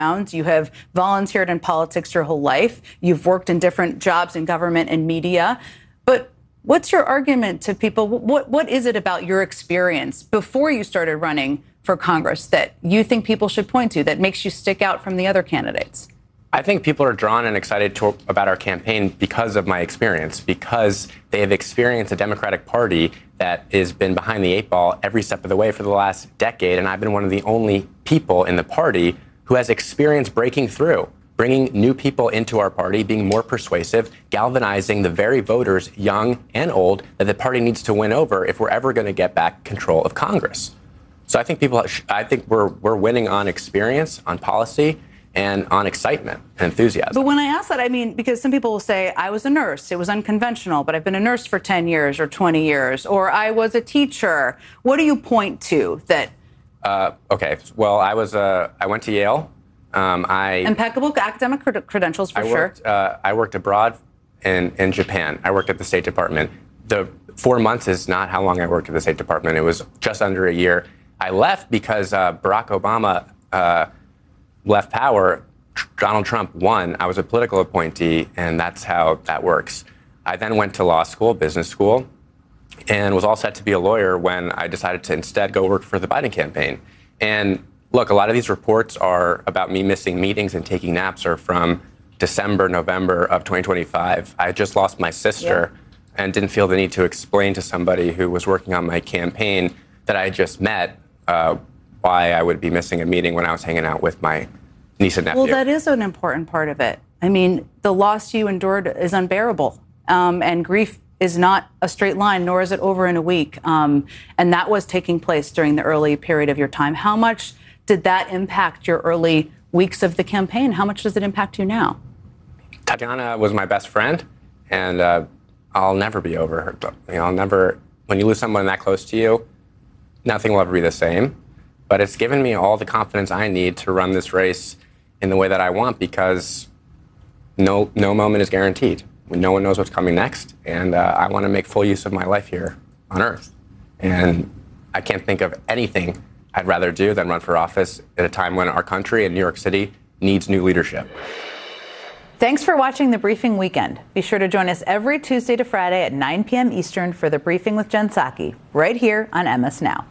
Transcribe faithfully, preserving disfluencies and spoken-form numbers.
You have volunteered in politics your whole life. You've worked in different jobs in government and media. But what's your argument to people? What, what is it about your experience before you started running for Congress that you think people should point to that makes you stick out from the other candidates? I think people are drawn and excited to, about our campaign because of my experience, because they have experienced a Democratic Party that has been behind the eight ball every step of the way for the last decade. And I've been one of the only people in the party who has experience breaking through, bringing new people into our party, being more persuasive, galvanizing the very voters, young and old, that the party needs to win over if we're ever going to get back control of Congress. So I think people, I think we're we're winning on experience, on policy, and on excitement and enthusiasm. But when I ask that, I mean, because some people will say, I was a nurse, it was unconventional, but I've been a nurse for ten years or twenty years, or I was a teacher. What do you point to that? Uh, okay, well, I was, uh, I went to Yale. Um, I Impeccable academic cred- credentials, for I sure. Worked, uh, I worked abroad in, in Japan. I worked at the State Department. The four months is not how long I worked at the State Department. It was just under a year. I left because uh, Barack Obama uh, left power. Donald Trump won. I was a political appointee, and that's how that works. I then went to law school, business school, and was all set to be a lawyer when I decided to instead go work for the Biden campaign. And look, a lot of these reports are about me missing meetings and taking naps are from December, November of twenty twenty-five. I just lost my sister yeah. and didn't feel the need to explain to somebody who was working on my campaign that I just met uh, why I would be missing a meeting when I was hanging out with my niece and nephew. Well, that is an important part of it. I mean, the loss you endured is unbearable, um, and grief is not a straight line, nor is it over in a week. Um, and that was taking place during the early period of your time. How much did that impact your early weeks of the campaign? How much does it impact you now? Tatiana was my best friend, and uh, I'll never be over her. You know, I'll never, when you lose someone that close to you, nothing will ever be the same. But it's given me all the confidence I need to run this race in the way that I want, because no, no moment is guaranteed. No one knows what's coming next, and uh, I want to make full use of my life here on Earth. And I can't think of anything I'd rather do than run for office at a time when our country and New York City needs new leadership. Thanks for watching The Briefing Weekend. Be sure to join us every Tuesday to Friday at nine p.m. Eastern for The Briefing with Jen Psaki, right here on M S Now.